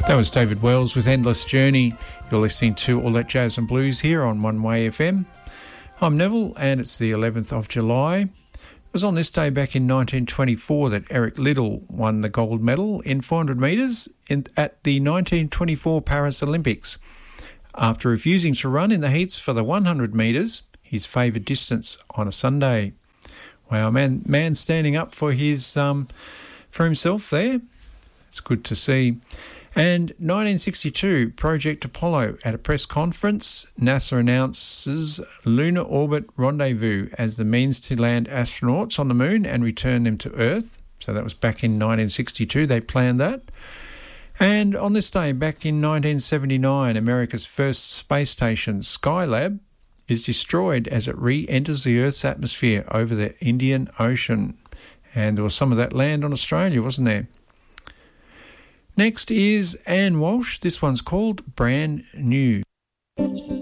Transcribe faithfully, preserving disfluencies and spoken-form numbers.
That was David Wells with Endless Journey. You're listening to All That Jazz and Blues here on One Way F M. I'm Neville and it's the eleventh of July. It was on this day back in nineteen twenty-four that Eric Liddell won the gold medal in four hundred metres in, at the nineteen twenty-four Paris Olympics. After refusing to run in the heats for the one hundred metres, his favoured distance on a Sunday. Wow, man, man standing up for his um, for himself there. It's good to see. And nineteen sixty-two, Project Apollo. At a press conference, NASA announces Lunar Orbit Rendezvous as the means to land astronauts on the moon and return them to Earth. So that was back in nineteen sixty-two, they planned that. And on this day, back in nineteen seventy-nine, America's first space station, Skylab, is destroyed as it re-enters the Earth's atmosphere over the Indian Ocean. And there was some of that land on Australia, wasn't there? Next is Anne Walsh. This one's called Brand New.